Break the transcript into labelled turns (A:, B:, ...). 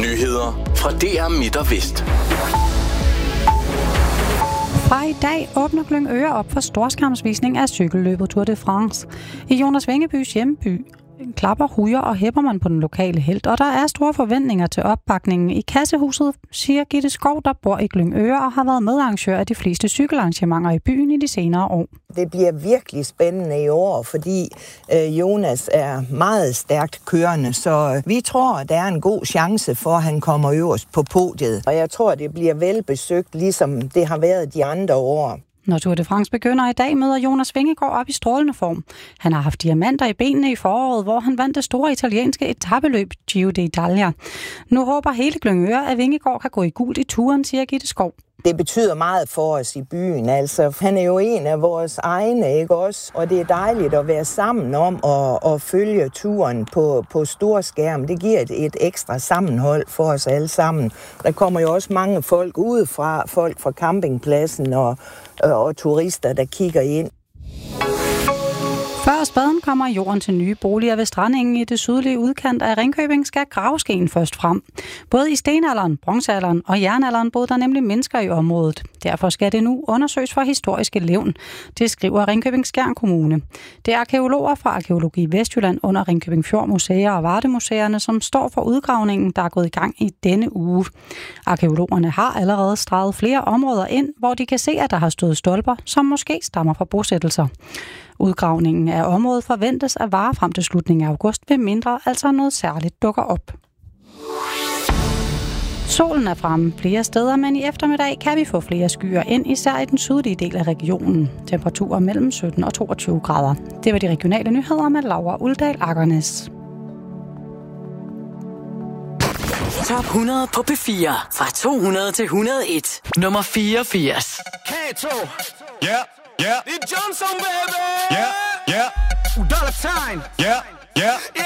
A: Nyheder fra DR Midt og Vest.
B: Fra i dag åbner Glyngøre op for storskærmsvisning af cykelløbet Tour de France. I Jonas Vingebys hjemby klapper, hujer og hæpper man på den lokale helt, og der er store forventninger til opbakningen i Kassehuset, siger Gitte Skov, der bor i Glyngøre og har været medarrangør af de fleste cykelarrangementer i byen i de senere år.
C: Det bliver virkelig spændende i år, fordi Jonas er meget stærkt kørende, så vi tror, at der er en god chance for, at han kommer øverst på podiet. Og jeg tror, det bliver velbesøgt, ligesom det har været de andre år.
B: Når Tour de France begynder i dag, møder Jonas Vingegaard op i strålende form. Han har haft diamanter i benene i foråret, hvor han vandt det store italienske etapeløb Giro d'Italia. Nu håber hele Glyngøre, at Vingegaard kan gå i gult i turen, siger Gitte Skov.
C: Det betyder meget for os i byen, altså. Han er jo en af vores egne, ikke også? Og det er dejligt at være sammen om at følge turen på stor skærm. Det giver et ekstra sammenhold for os alle sammen. Der kommer jo også mange folk udefra, folk fra campingpladsen og turister, der kigger ind.
B: Før spaden kommer jorden til nye boliger ved Strandingen i det sydlige udkant af Ringkøbing, skal gravskeen først frem. Både i stenalderen, bronzealderen og jernalderen boede der nemlig mennesker i området. Derfor skal det nu undersøges for historiske levn. Det skriver Ringkøbing Skjern Kommune. Det er arkæologer fra Arkæologi Vestjylland under Ringkøbing Fjord Museer og Vardemuseerne, som står for udgravningen, der er gået i gang i denne uge. Arkæologerne har allerede streget flere områder ind, hvor de kan se, at der har stået stolper, som måske stammer fra bosættelser. Udgravningen af området forventes at vare frem til slutningen af august, ved mindre altså noget særligt dukker op. Solen er fremme flere steder, men i eftermiddag kan vi få flere skyer ind, især i den sydlige del af regionen. Temperaturer mellem 17 og 22 grader. Det var de regionale nyheder med Laura Uldal Akernes.
D: Top 100 på P4. Fra 200 til 101. Nummer 84.
E: Kato. Yeah, yeah. Det er Johnson, baby. Yeah, yeah. $sign. Yeah, yeah.